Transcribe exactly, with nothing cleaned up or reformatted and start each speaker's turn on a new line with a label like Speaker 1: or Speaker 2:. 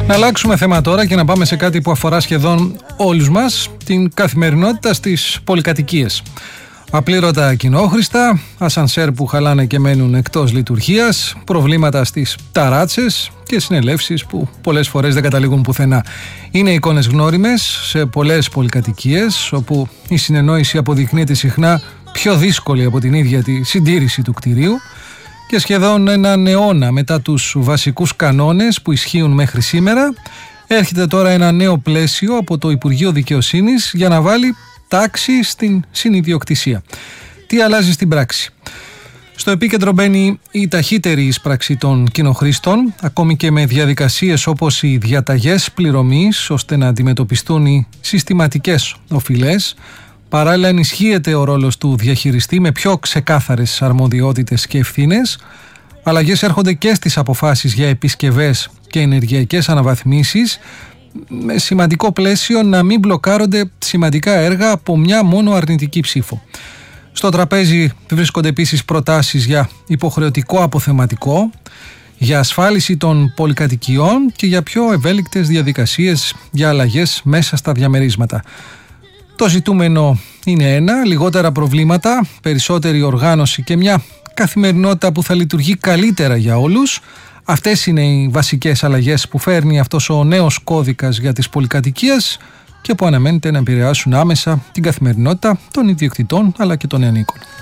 Speaker 1: Να αλλάξουμε θέμα τώρα και να πάμε σε κάτι που αφορά σχεδόν όλους μας, την καθημερινότητα στις πολυκατοικίες. Απλήρωτα κοινόχρηστα, ασανσέρ που χαλάνε και μένουν εκτός λειτουργίας, προβλήματα στις ταράτσες και συνελεύσεις που πολλές φορές δεν καταλήγουν πουθενά. Είναι εικόνες γνώριμες σε πολλές πολυκατοικίες, όπου η συνεννόηση αποδεικνύεται συχνά πιο δύσκολη από την ίδια τη συντήρηση του κτηρίου, και σχεδόν έναν αιώνα μετά τους βασικούς κανόνες που ισχύουν μέχρι σήμερα, έρχεται τώρα ένα νέο πλαίσιο από το Υπουργείο Δικαιοσύνης για να βάλει τάξη στην συνιδιοκτησία. Τι αλλάζει στην πράξη? Στο επίκεντρο μπαίνει η ταχύτερη εισπράξη των κοινοχρήστων, ακόμη και με διαδικασίες όπως οι διαταγές πληρωμής, ώστε να αντιμετωπιστούν οι συστηματικές οφειλές. Παράλληλα ενισχύεται ο ρόλος του διαχειριστή με πιο ξεκάθαρες αρμοδιότητες και ευθύνες. Αλλαγές έρχονται και στις αποφάσεις για επισκευές και ενεργειακές αναβαθμίσεις, με σημαντικό πλαίσιο να μην μπλοκάρονται σημαντικά έργα από μια μόνο αρνητική ψήφο. Στο τραπέζι βρίσκονται επίσης προτάσεις για υποχρεωτικό αποθεματικό, για ασφάλιση των πολυκατοικιών και για πιο ευέλικτες διαδικασίες για αλλαγές μέσα στα διαμερίσματα. Το ζητούμενο είναι ένα, λιγότερα προβλήματα, περισσότερη οργάνωση και μια καθημερινότητα που θα λειτουργεί καλύτερα για όλους. Αυτές είναι οι βασικές αλλαγές που φέρνει αυτός ο νέος κώδικας για τις πολυκατοικίες και που αναμένεται να επηρεάσουν άμεσα την καθημερινότητα των ιδιοκτητών αλλά και των ενίκων.